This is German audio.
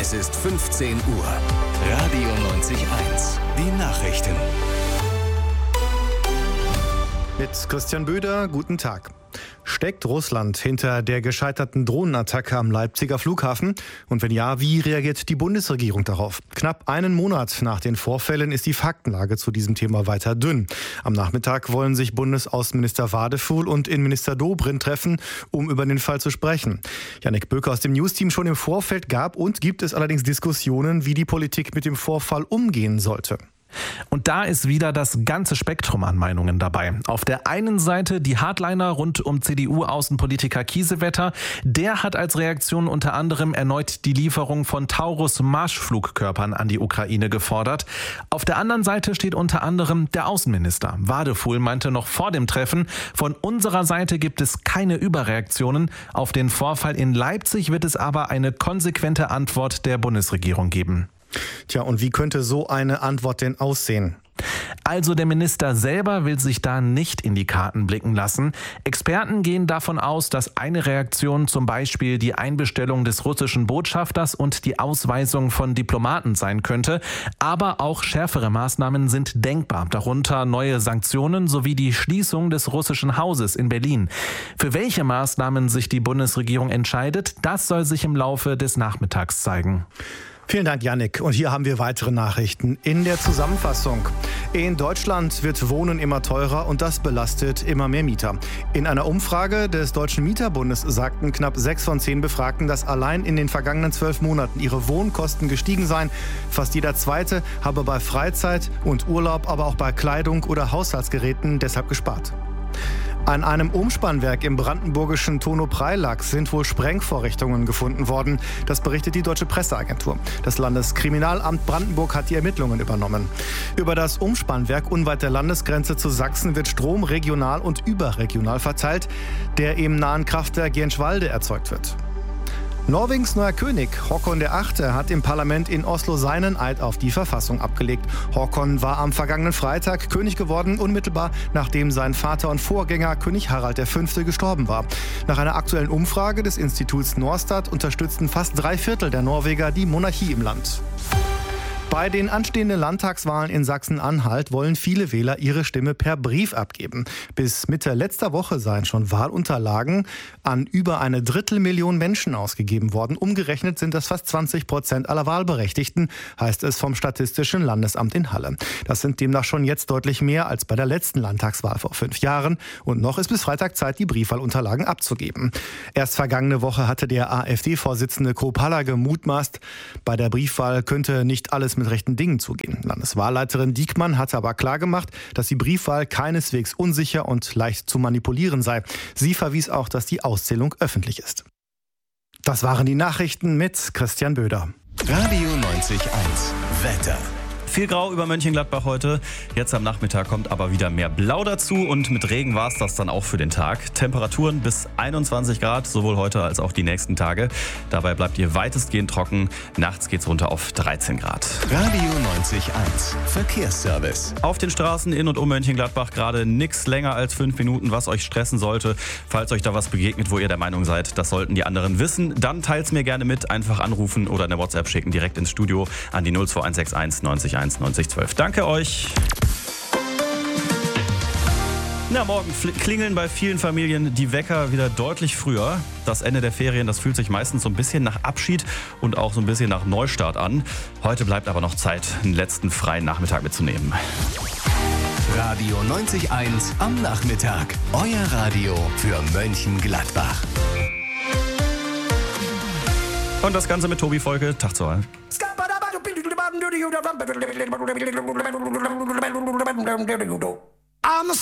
Es ist 15 Uhr. Radio 90.1. Die Nachrichten. Mit Christian Böder, guten Tag. Steckt Russland hinter der gescheiterten Drohnenattacke am Leipziger Flughafen? Und wenn ja, wie reagiert die Bundesregierung darauf? Knapp einen Monat nach den Vorfällen ist die Faktenlage zu diesem Thema weiter dünn. Am Nachmittag wollen sich Bundesaußenminister Wadefuhl und Innenminister Dobrindt treffen, um über den Fall zu sprechen. Jannik Böker aus dem Newsteam: Schon im Vorfeld gab und gibt es allerdings Diskussionen, wie die Politik mit dem Vorfall umgehen sollte. Und da ist wieder das ganze Spektrum an Meinungen dabei. Auf der einen Seite die Hardliner rund um CDU-Außenpolitiker Kiesewetter. Der hat als Reaktion unter anderem erneut die Lieferung von Taurus-Marschflugkörpern an die Ukraine gefordert. Auf der anderen Seite steht unter anderem der Außenminister. Wadefuhl meinte noch vor dem Treffen: Von unserer Seite gibt es keine Überreaktionen. Auf den Vorfall in Leipzig wird es aber eine konsequente Antwort der Bundesregierung geben. Tja, und wie könnte so eine Antwort denn aussehen? Also der Minister selber will sich da nicht in die Karten blicken lassen. Experten gehen davon aus, dass eine Reaktion zum Beispiel die Einbestellung des russischen Botschafters und die Ausweisung von Diplomaten sein könnte. Aber auch schärfere Maßnahmen sind denkbar, darunter neue Sanktionen sowie die Schließung des russischen Hauses in Berlin. Für welche Maßnahmen sich die Bundesregierung entscheidet, das soll sich im Laufe des Nachmittags zeigen. Vielen Dank, Jannik. Und hier haben wir weitere Nachrichten in der Zusammenfassung. In Deutschland wird Wohnen immer teurer und das belastet immer mehr Mieter. In einer Umfrage des Deutschen Mieterbundes sagten knapp 6 von 10 Befragten, dass allein in den vergangenen 12 Monaten ihre Wohnkosten gestiegen seien. Fast jeder Zweite habe bei Freizeit und Urlaub, aber auch bei Kleidung oder Haushaltsgeräten deshalb gespart. An einem Umspannwerk im brandenburgischen Tono-Preilack sind wohl Sprengvorrichtungen gefunden worden. Das berichtet die Deutsche Presseagentur. Das Landeskriminalamt Brandenburg hat die Ermittlungen übernommen. Über das Umspannwerk unweit der Landesgrenze zu Sachsen wird Strom regional und überregional verteilt, der im nahen Kraftwerk Jänschwalde erzeugt wird. Norwegens neuer König, Håkon VIII., hat im Parlament in Oslo seinen Eid auf die Verfassung abgelegt. Håkon war am vergangenen Freitag König geworden, unmittelbar nachdem sein Vater und Vorgänger König Harald V. gestorben war. Nach einer aktuellen Umfrage des Instituts Norstat unterstützten fast 3/4 der Norweger die Monarchie im Land. Bei den anstehenden Landtagswahlen in Sachsen-Anhalt wollen viele Wähler ihre Stimme per Brief abgeben. Bis Mitte letzter Woche seien schon Wahlunterlagen an über 1/3 Menschen ausgegeben worden. Umgerechnet sind das fast 20% aller Wahlberechtigten, heißt es vom Statistischen Landesamt in Halle. Das sind demnach schon jetzt deutlich mehr als bei der letzten Landtagswahl vor 5 Jahren. Und noch ist bis Freitag Zeit, die Briefwahlunterlagen abzugeben. Erst vergangene Woche hatte der AfD-Vorsitzende Kropala gemutmaßt, bei der Briefwahl könnte nicht alles mit rechten Dingen zugehen. Landeswahlleiterin Diekmann hatte aber klargemacht, dass die Briefwahl keineswegs unsicher und leicht zu manipulieren sei. Sie verwies auch, dass die Auszählung öffentlich ist. Das waren die Nachrichten mit Christian Böder. Radio 90.1. Wetter. Viel Grau über Mönchengladbach heute. Jetzt am Nachmittag kommt aber wieder mehr Blau dazu und mit Regen war es das dann auch für den Tag. Temperaturen bis 21 Grad, sowohl heute als auch die nächsten Tage. Dabei bleibt ihr weitestgehend trocken. Nachts geht's runter auf 13 Grad. Radio 90.1. Verkehrsservice. Auf den Straßen in und um Mönchengladbach gerade nichts länger als 5 Minuten, was euch stressen sollte. Falls euch da was begegnet, wo ihr der Meinung seid, das sollten die anderen wissen, dann teilt's mir gerne mit. Einfach anrufen oder eine WhatsApp schicken direkt ins Studio an die 02161 90 9012. Danke euch. Na, morgen klingeln bei vielen Familien die Wecker wieder deutlich früher. Das Ende der Ferien, das fühlt sich meistens so ein bisschen nach Abschied und auch so ein bisschen nach Neustart an. Heute bleibt aber noch Zeit, einen letzten freien Nachmittag mitzunehmen. Radio 90.1 am Nachmittag. Euer Radio für Mönchengladbach. Und das Ganze mit Tobi Volke. Tag zur Wahl. I'm